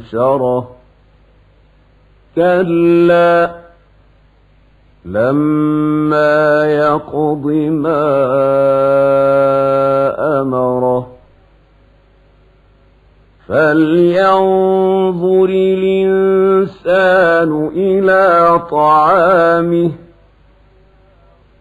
حشرة كلا لما يقض ما أمره فلينظر الإنسان إلى طعامه